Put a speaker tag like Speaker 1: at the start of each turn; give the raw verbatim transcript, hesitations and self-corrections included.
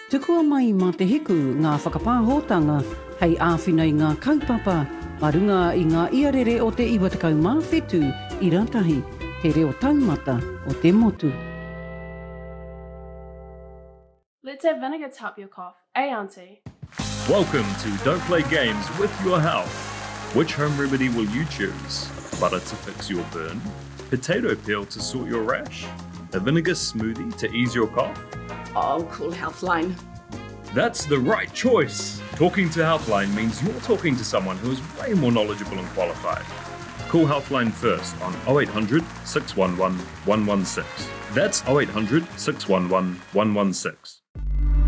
Speaker 1: Tukua mai mā te hiku ngā whakapāhotanga hei āwhina i ngā kaupapa, marunga i ngā iarere o te iwa tekau mā whetu i ratahi, te reo taumata o te motu.
Speaker 2: Let's have vinegar to help your cough, eh, Auntie?
Speaker 3: Welcome to Don't Play Games with Your Health. Which home remedy will you choose? Butter to fix your burn? Potato peel to sort your rash? A vinegar smoothie to ease your cough?
Speaker 4: Oh, call Healthline.
Speaker 3: That's the right choice. Talking to Healthline means you're talking to someone who is way more knowledgeable and qualified. Call Healthline first on oh eight hundred, six one one, one one six. That's oh eight hundred, six one one, one one six.